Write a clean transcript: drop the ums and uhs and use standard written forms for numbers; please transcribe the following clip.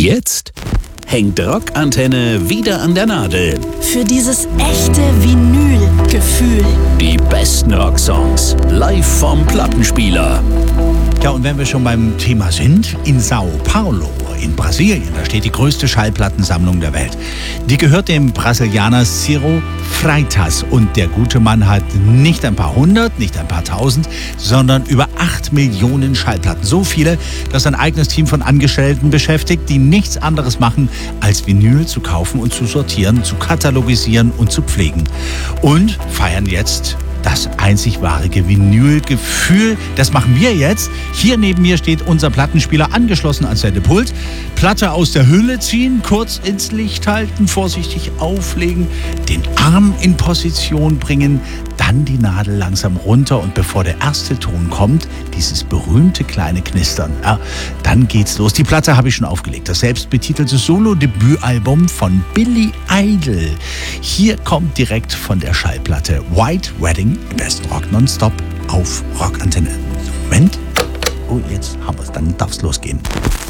Jetzt hängt Rockantenne wieder an der Nadel. Für dieses echte Vinyl-Gefühl. Die besten Rocksongs live vom Plattenspieler. Ja, und wenn wir schon beim Thema sind, in Sao Paulo, in Brasilien, da steht die größte Schallplattensammlung der Welt. Die gehört dem Brasilianer Ciro Freitas. Und der gute Mann hat nicht ein paar hundert, nicht ein paar tausend, sondern über 8 Millionen Schallplatten. So viele, dass ein eigenes Team von Angestellten beschäftigt, die nichts anderes machen, als Vinyl zu kaufen und zu sortieren, zu katalogisieren und zu pflegen. Und feiern jetzt das einzig wahre Vinylgefühl. Das machen wir jetzt. Hier neben mir steht unser Plattenspieler angeschlossen an Sendepult. Platte aus der Hülle ziehen, kurz ins Licht halten, vorsichtig auflegen, den Arm in Position bringen, dann die Nadel langsam runter und bevor der erste Ton kommt, dieses berühmte kleine Knistern, ja, dann geht's los. Die Platte habe ich schon aufgelegt. Das selbstbetitelte Solo-Debütalbum von Billy Idol. Hier kommt direkt von der Schallplatte White Wedding, Best Rock Nonstop auf Rockantenne. Moment. Oh, jetzt haben wir es. Dann darf es losgehen.